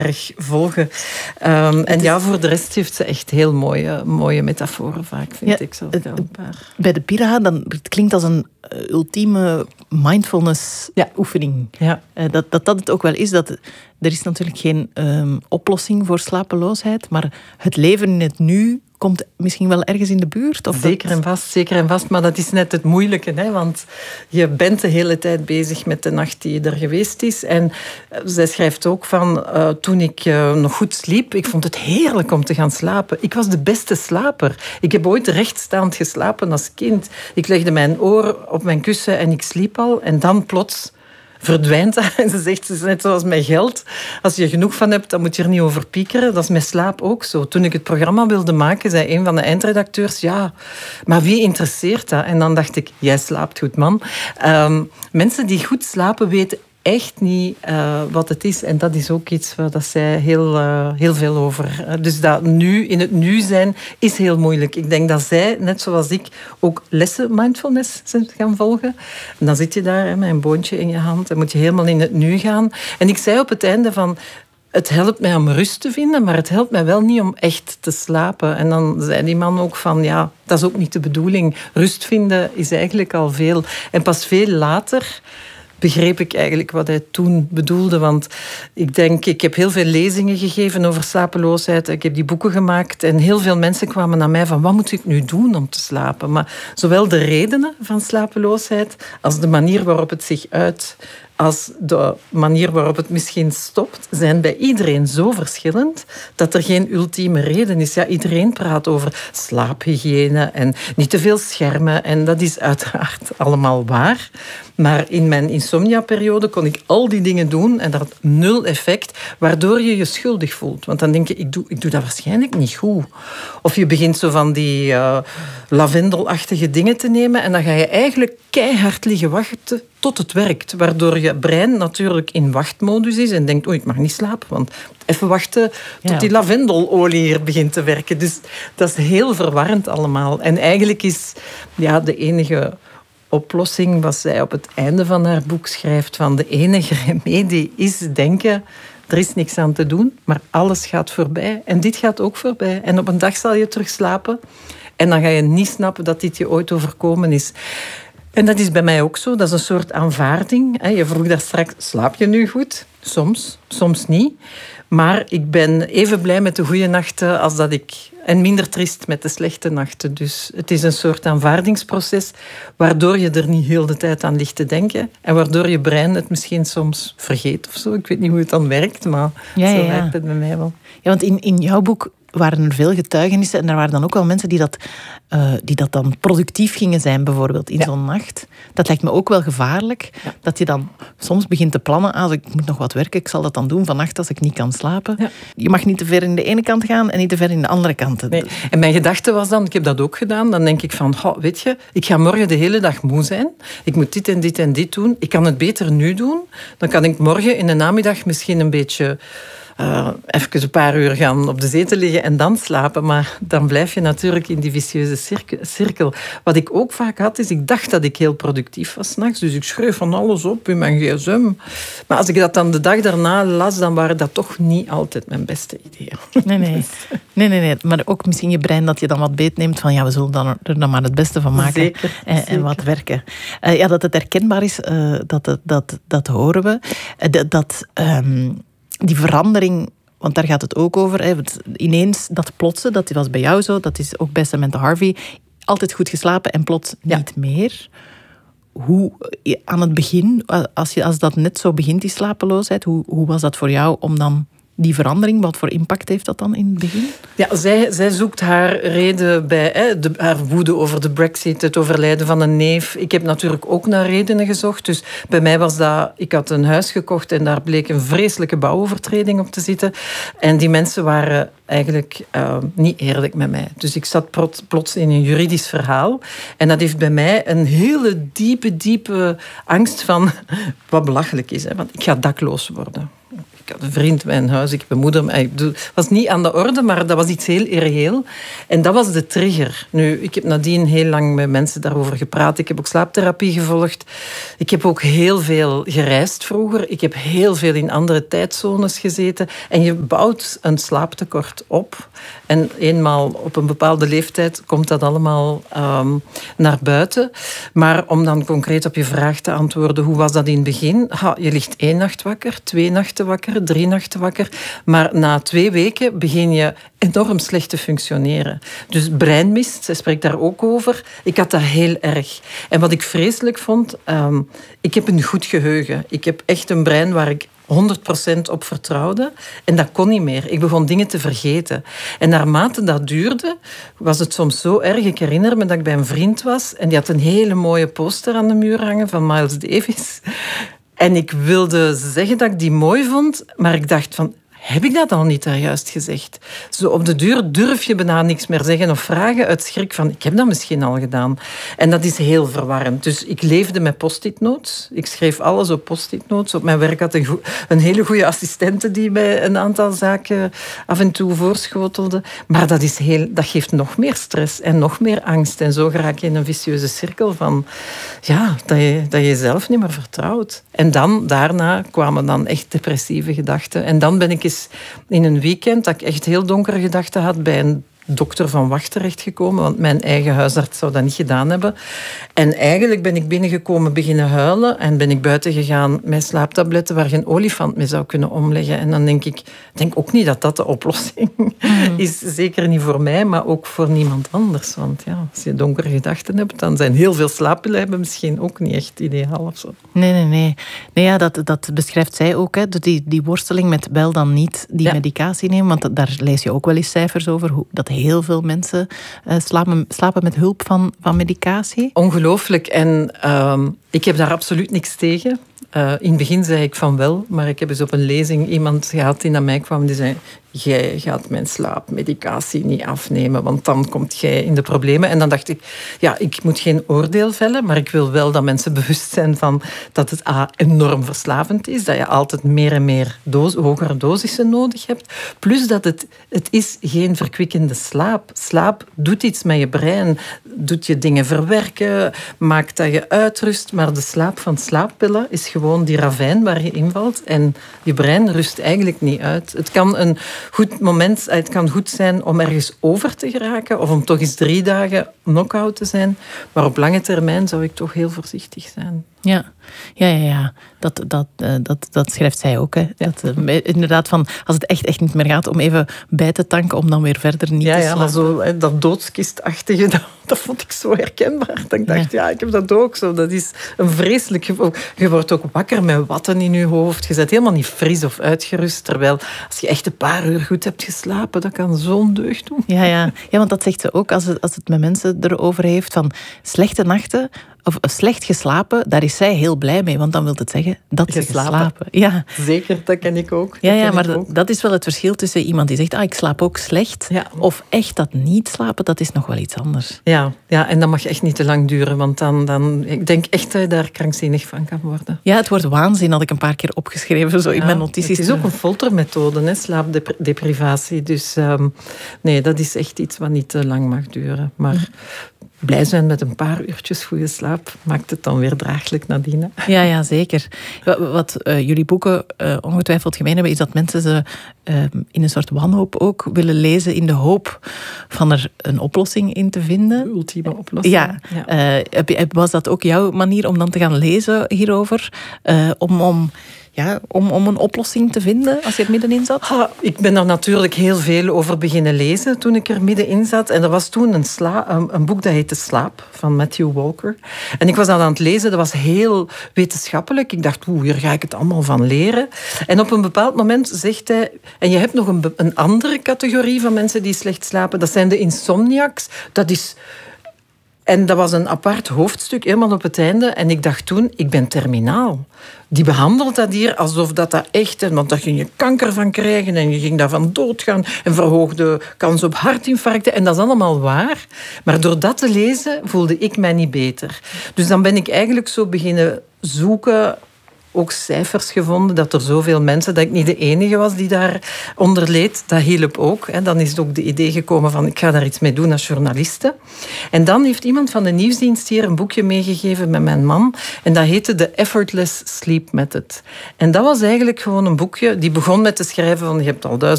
erg volgen. En ja, voor de rest heeft ze echt heel mooie metaforen vaak, vind ik zo. Een paar. Bij de Pira, het klinkt als een ultieme mindfulness-oefening. Ja. Dat het ook wel is. Er is natuurlijk geen oplossing voor slapeloosheid, maar het leven in het nu komt misschien wel ergens in de buurt? Of zeker en vast. Maar dat is net het moeilijke. Hè? Want je bent de hele tijd bezig met de nacht die er geweest is. En zij schrijft ook van... toen ik nog goed sliep, ik vond het heerlijk om te gaan slapen. Ik was de beste slaper. Ik heb ooit rechtstaand geslapen als kind. Ik legde mijn oor op mijn kussen en ik sliep al. En dan plots verdwijnt dat. En ze zegt, het is net zoals met geld. Als je er genoeg van hebt, dan moet je er niet over piekeren. Dat is met slaap ook zo. Toen ik het programma wilde maken, zei een van de eindredacteurs, ja, maar wie interesseert dat? En dan dacht ik, jij slaapt goed, man. Mensen die goed slapen weten echt niet wat het is. En dat is ook iets waar dat zij heel veel over... Dus dat nu, in het nu zijn, is heel moeilijk. Ik denk dat zij, net zoals ik, ook lessen mindfulness zijn gaan volgen. En dan zit je daar met een boontje in je hand en moet je helemaal in het nu gaan. En ik zei op het einde van... Het helpt mij om rust te vinden, maar het helpt mij wel niet om echt te slapen. En dan zei die man ook van, ja, dat is ook niet de bedoeling. Rust vinden is eigenlijk al veel. En pas veel later begreep ik eigenlijk wat hij toen bedoelde. Want ik heb heel veel lezingen gegeven over slapeloosheid. Ik heb die boeken gemaakt en heel veel mensen kwamen naar mij van, wat moet ik nu doen om te slapen? Maar zowel de redenen van slapeloosheid als de manier waarop het zich uit, als de manier waarop het misschien stopt, zijn bij iedereen zo verschillend dat er geen ultieme reden is. Ja, iedereen praat over slaaphygiëne en niet te veel schermen. En dat is uiteraard allemaal waar. Maar in mijn insomnia-periode kon ik al die dingen doen en dat had 0 effect, waardoor je je schuldig voelt. Want dan denk je, ik doe dat waarschijnlijk niet goed. Of je begint zo van die lavendelachtige dingen te nemen en dan ga je eigenlijk keihard liggen wachten tot het werkt. Waardoor je brein natuurlijk in wachtmodus is en denkt, ik mag niet slapen, want even wachten tot die lavendelolie hier begint te werken. Dus dat is heel verwarrend allemaal. En eigenlijk is de enige oplossing, wat zij op het einde van haar boek schrijft, van de enige remedie is denken, er is niks aan te doen, maar alles gaat voorbij. En dit gaat ook voorbij. En op een dag zal je terug slapen en dan ga je niet snappen dat dit je ooit overkomen is. En dat is bij mij ook zo. Dat is een soort aanvaarding. Je vroeg daar straks, slaap je nu goed? Soms niet. Maar ik ben even blij met de goede nachten als dat ik... En minder triest met de slechte nachten. Dus het is een soort aanvaardingsproces waardoor je er niet heel de tijd aan ligt te denken. En waardoor je brein het misschien soms vergeet of zo. Ik weet niet hoe het dan werkt, maar zo werkt het bij mij wel. Ja, want in jouw boek waren er veel getuigenissen en er waren dan ook wel mensen die dat dan productief gingen zijn, bijvoorbeeld in zo'n nacht. Dat lijkt me ook wel gevaarlijk, dat je dan soms begint te plannen, als ik moet nog wat werken, ik zal dat dan doen vannacht als ik niet kan slapen. Ja. Je mag niet te ver in de ene kant gaan en niet te ver in de andere kant. Nee. En mijn gedachte was dan, ik heb dat ook gedaan, dan denk ik van, weet je, ik ga morgen de hele dag moe zijn, ik moet dit en dit en dit doen, ik kan het beter nu doen, dan kan ik morgen in de namiddag misschien een beetje... even een paar uur gaan op de zetel liggen en dan slapen. Maar dan blijf je natuurlijk in die vicieuze cirkel. Wat ik ook vaak had, is ik dacht dat ik heel productief was 's nachts. Dus ik schreef van alles op in mijn gsm. Maar als ik dat dan de dag daarna las, dan waren dat toch niet altijd mijn beste ideeën. Nee. Maar ook misschien je brein dat je dan wat beetneemt van we zullen er dan maar het beste van maken. Zeker. En wat werken. Dat het herkenbaar is, dat horen we. Die verandering, want daar gaat het ook over. Ineens dat plotsen, dat was bij jou zo. Dat is ook bij Samantha Harvey. Altijd goed geslapen en plots niet meer. Hoe, aan het begin, als dat net zo begint, die slapeloosheid, hoe was dat voor jou om dan die verandering, wat voor impact heeft dat dan in het begin? Ja, zij zoekt haar reden bij haar woede over de Brexit, het overlijden van een neef. Ik heb natuurlijk ook naar redenen gezocht. Dus bij mij was dat... Ik had een huis gekocht en daar bleek een vreselijke bouwovertreding op te zitten. En die mensen waren eigenlijk niet eerlijk met mij. Dus ik zat plots in een juridisch verhaal. En dat heeft bij mij een hele diepe angst van... Wat belachelijk is, want ik ga dakloos worden. Ik had een vriend, mijn huis, ik heb een moeder. Het was niet aan de orde, maar dat was iets heel irreëel. En dat was de trigger. Nu, ik heb nadien heel lang met mensen daarover gepraat. Ik heb ook slaaptherapie gevolgd. Ik heb ook heel veel gereisd vroeger. Ik heb heel veel in andere tijdzones gezeten. En je bouwt een slaaptekort op. En eenmaal op een bepaalde leeftijd komt dat allemaal naar buiten. Maar om dan concreet op je vraag te antwoorden, hoe was dat in het begin? Je ligt 1 nacht wakker, 2 nachten wakker, 3 nachten wakker. Maar na 2 weken begin je enorm slecht te functioneren. Dus breinmist, zij spreekt daar ook over. Ik had dat heel erg. En wat ik vreselijk vond, ik heb een goed geheugen. Ik heb echt een brein waar ik 100% op vertrouwde. En dat kon niet meer. Ik begon dingen te vergeten. En naarmate dat duurde, was het soms zo erg. Ik herinner me dat ik bij een vriend was en die had een hele mooie poster aan de muur hangen van Miles Davis. En ik wilde zeggen dat ik die mooi vond, maar ik dacht van, heb ik dat al niet daar juist gezegd? Zo op de duur durf je bijna niks meer zeggen of vragen uit schrik van, ik heb dat misschien al gedaan. En dat is heel verwarrend. Dus ik leefde met post-it notes. Ik schreef alles op post-it notes. Op mijn werk had een hele goede assistente die mij een aantal zaken af en toe voorschotelde. Maar dat geeft nog meer stress en nog meer angst. En zo raak je in een vicieuze cirkel van, ja, dat je jezelf niet meer vertrouwt. En daarna kwamen dan echt depressieve gedachten. En dan ben ik in een weekend dat ik echt heel donkere gedachten had bij een dokter van Wacht terechtgekomen, want mijn eigen huisarts zou dat niet gedaan hebben. En eigenlijk ben ik binnengekomen, beginnen huilen en ben ik buiten gegaan met slaaptabletten waar geen olifant mee zou kunnen omleggen. En dan denk ik ook niet dat dat de oplossing is. Zeker niet voor mij, maar ook voor niemand anders. Want ja, als je donkere gedachten hebt, dan zijn heel veel slaappillen hebben misschien ook niet echt ideaal of zo. Nee. Nee, ja, dat beschrijft zij ook. Hè. Die worsteling met wel dan niet die medicatie nemen. Want daar lees je ook wel eens cijfers over. Dat heel veel mensen slapen met hulp van medicatie. Ongelooflijk. En ik heb daar absoluut niks tegen. In het begin zei ik van wel, maar ik heb eens op een lezing iemand gehad die naar mij kwam en die zei, jij gaat mijn slaapmedicatie niet afnemen, want dan komt jij in de problemen. En dan dacht ik, ja, ik moet geen oordeel vellen, maar ik wil wel dat mensen bewust zijn van dat het enorm verslavend is, dat je altijd meer en meer hogere dosissen nodig hebt. Plus dat het is geen verkwikkende slaap. Slaap doet iets met je brein, doet je dingen verwerken, maakt dat je uitrust, maar de slaap van slaappillen is gewoon die ravijn waar je invalt en je brein rust eigenlijk niet uit. Het kan een goed moment, het kan goed zijn om ergens over te geraken of om toch eens 3 dagen knock-out te zijn, maar op lange termijn zou ik toch heel voorzichtig zijn. Ja. Dat schrijft zij ook. Hè. Ja. Inderdaad, van als het echt niet meer gaat, om even bij te tanken, om dan weer verder niet te slapen. Ja, maar zo, dat doodskistachtige, dat vond ik zo herkenbaar. Dat ik dacht, ik heb dat ook zo. Dat is een vreselijk gevoel. Je wordt ook wakker met watten in je hoofd. Je bent helemaal niet fris of uitgerust. Terwijl, als je echt een paar uur goed hebt geslapen, dat kan zo'n deugd doen. Ja, want dat zegt ze ook als het met mensen erover heeft, van slechte nachten, of slecht geslapen, daar is zij heel blij mee. Want dan wil het zeggen dat ze geslapen. Ja. Zeker, dat ken ik ook. Dat is wel het verschil tussen iemand die zegt, ik slaap ook slecht. Ja. Of echt dat niet slapen, dat is nog wel iets anders. Ja, en dat mag echt niet te lang duren. Want dan ik denk echt dat je daar krankzinnig van kan worden. Ja, het wordt waanzin, had ik een paar keer opgeschreven zo in mijn notities. Het is ook een foltermethode, slaapdeprivatie. Dus nee, dat is echt iets wat niet te lang mag duren. Maar blij zijn met een paar uurtjes goede slaap maakt het dan weer draaglijk nadien. Ja, zeker. Wat jullie boeken ongetwijfeld gemeen hebben, is dat mensen ze in een soort wanhoop ook willen lezen in de hoop van er een oplossing in te vinden. De ultieme oplossing. Ja. Was dat ook jouw manier om dan te gaan lezen hierover? Om een oplossing te vinden als je er middenin zat? Ik ben er natuurlijk heel veel over beginnen lezen toen ik er middenin zat. En er was toen een boek dat heette Slaap, van Matthew Walker. En ik was dat aan het lezen, dat was heel wetenschappelijk. Ik dacht, hier ga ik het allemaal van leren. En op een bepaald moment zegt hij, en je hebt nog een andere categorie van mensen die slecht slapen, dat zijn de insomniacs. En dat was een apart hoofdstuk, helemaal op het einde. En ik dacht toen, ik ben terminaal. Die behandelt dat hier alsof dat echt is. Want daar ging je kanker van krijgen en je ging daarvan doodgaan. En verhoogde kans op hartinfarcten. En dat is allemaal waar. Maar door dat te lezen voelde ik mij niet beter. Dus dan ben ik eigenlijk zo beginnen zoeken ook cijfers gevonden, dat er zoveel mensen, dat ik niet de enige was die daaronder leed. Dat hielp ook. Hè. Dan is ook de idee gekomen van, ik ga daar iets mee doen als journaliste. En dan heeft iemand van de nieuwsdienst hier een boekje meegegeven met mijn man. En dat heette The Effortless Sleep Method. En dat was eigenlijk gewoon een boekje die begon met te schrijven van, je hebt al